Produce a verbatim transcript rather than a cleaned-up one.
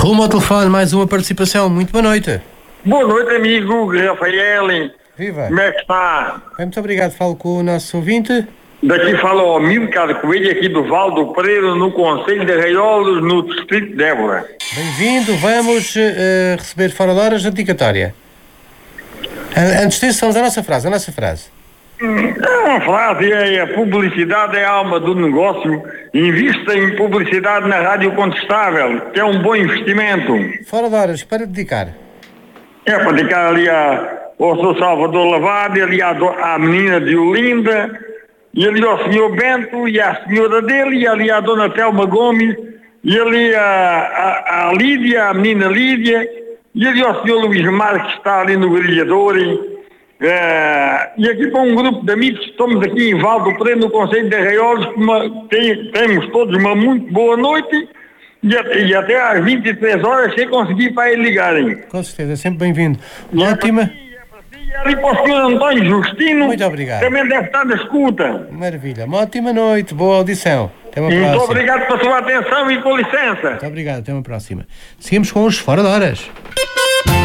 Rumo ao telefone, mais uma participação. Muito boa noite. Boa noite, amigo Rafael. Viva. Como é que está? Bem, muito obrigado. Falo com o nosso ouvinte. Daqui fala o Amílcar Coelho, aqui do Val do Pereira, no Concelho de Arraiolos, no Distrito de Évora. Bem-vindo. Vamos uh, receber fora de horas a dedicatória. Antes disso, vamos à nossa frase. A nossa frase. É uma frase, é a publicidade é a alma do negócio. Invista em publicidade na Rádio Contestável, que é um bom investimento. Fora de horas, para dedicar. É para dedicar ali a, ao Sr. Salvador Lavado, ali à, à menina de Olinda, e ali ao senhor Bento, e à senhora dele, e ali à dona Telma Gomes, e ali à, à, à Lídia, à menina Lídia, e ali ao senhor Luís Marques, que está ali no Grilhador. E, Uh, e aqui para um grupo de amigos, estamos aqui em Val do Pereira, no Concelho de Arraiolos, tem, temos todos uma muito boa noite e, e até às vinte e três horas sem conseguir para ele ligarem. Com certeza, é sempre bem-vindo. E Ótima. É para si, é para si, e ali para o senhor António Justino, muito obrigado. Também deve estar na escuta. Maravilha, uma ótima noite, boa audição. Até uma Muito próxima. obrigado pela sua atenção e com licença. Muito obrigado, até uma próxima. Seguimos com os Fora de Horas.